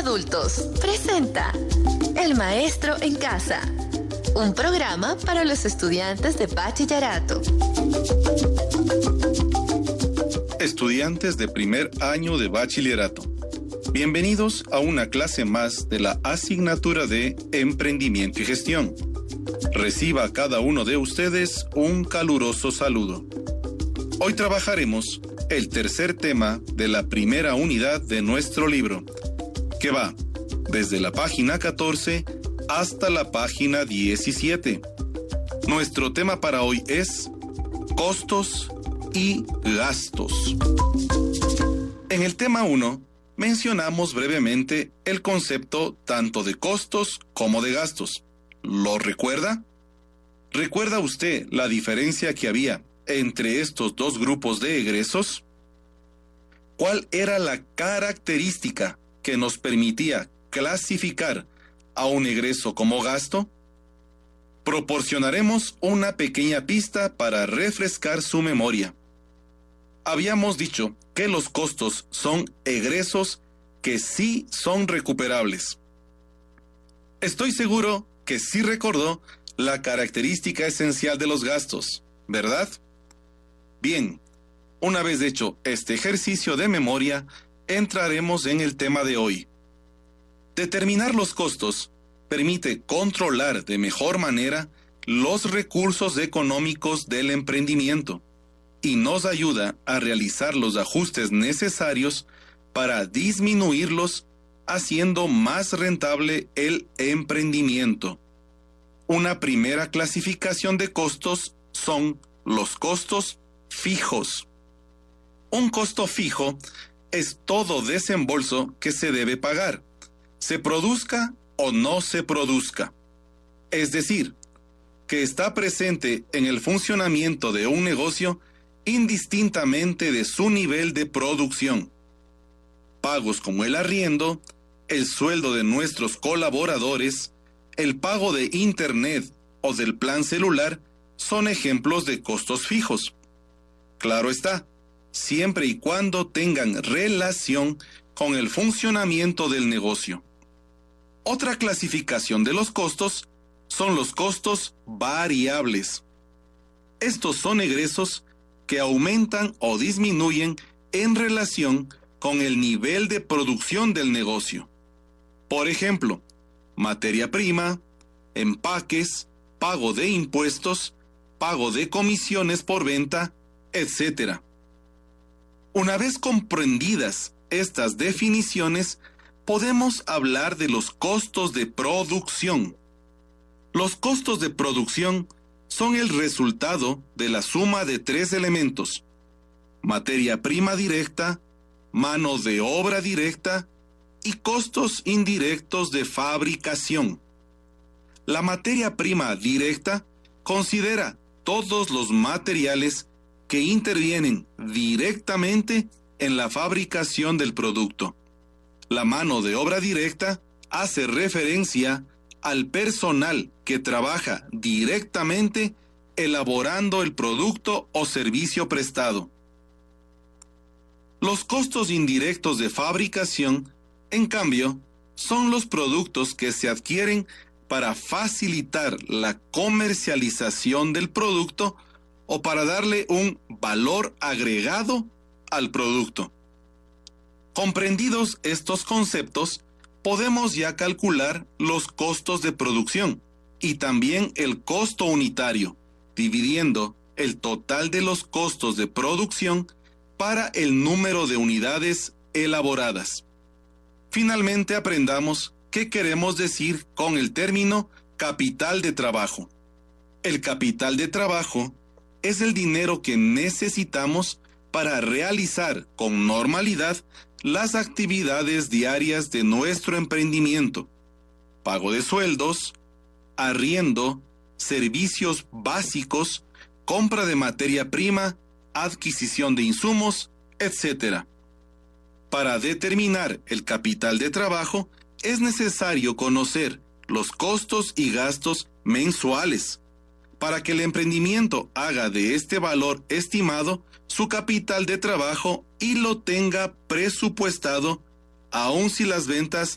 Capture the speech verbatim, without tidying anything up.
Adultos presenta El Maestro en Casa, un programa para los estudiantes de bachillerato. Estudiantes de primer año de bachillerato, bienvenidos a una clase más de la asignatura de Emprendimiento y Gestión. Reciba cada uno de ustedes un caluroso saludo. Hoy trabajaremos el tercer tema de la primera unidad de nuestro libro, que va desde la página catorce hasta la página diecisiete. Nuestro tema para hoy es costos y gastos. En el tema uno, mencionamos brevemente el concepto tanto de costos como de gastos. ¿Lo recuerda? ¿Recuerda usted la diferencia que había entre estos dos grupos de egresos? ¿Cuál era la característica que nos permitía clasificar a un egreso como gasto? Proporcionaremos una pequeña pista para refrescar su memoria. Habíamos dicho que los costos son egresos que sí son recuperables. Estoy seguro que sí recordó la característica esencial de los gastos, ¿verdad? Bien, una vez hecho este ejercicio de memoria, entraremos en el tema de hoy. Determinar los costos permite controlar de mejor manera los recursos económicos del emprendimiento y nos ayuda a realizar los ajustes necesarios para disminuirlos, haciendo más rentable el emprendimiento. Una primera clasificación de costos son los costos fijos. Un costo fijo es todo desembolso que se debe pagar, se produzca o no se produzca. Es decir, que está presente en el funcionamiento de un negocio indistintamente de su nivel de producción. Pagos como el arriendo, el sueldo de nuestros colaboradores, el pago de internet o del plan celular son ejemplos de costos fijos. Claro está, siempre y cuando tengan relación con el funcionamiento del negocio. Otra clasificación de los costos son los costos variables. Estos son egresos que aumentan o disminuyen en relación con el nivel de producción del negocio. Por ejemplo, materia prima, empaques, pago de impuestos, pago de comisiones por venta, etcétera. Una vez comprendidas estas definiciones, podemos hablar de los costos de producción. Los costos de producción son el resultado de la suma de tres elementos: materia prima directa, mano de obra directa y costos indirectos de fabricación. La materia prima directa considera todos los materiales que intervienen directamente en la fabricación del producto. La mano de obra directa hace referencia al personal que trabaja directamente elaborando el producto o servicio prestado. Los costos indirectos de fabricación, en cambio, son los productos que se adquieren para facilitar la comercialización del producto o para darle un valor agregado al producto. Comprendidos estos conceptos, podemos ya calcular los costos de producción y también el costo unitario, dividiendo el total de los costos de producción para el número de unidades elaboradas. Finalmente, aprendamos qué queremos decir con el término capital de trabajo. El capital de trabajo es el dinero que necesitamos para realizar con normalidad las actividades diarias de nuestro emprendimiento: pago de sueldos, arriendo, servicios básicos, compra de materia prima, adquisición de insumos, etcétera. Para determinar el capital de trabajo, es necesario conocer los costos y gastos mensuales, para que el emprendimiento haga de este valor estimado su capital de trabajo y lo tenga presupuestado, aun si las ventas